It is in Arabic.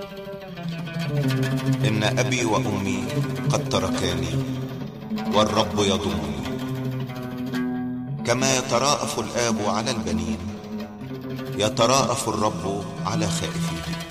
إن أبي وأمي قد تركاني والرب يضمني، كما يتراءف الآب على البنين يتراءف الرب على خائفيه.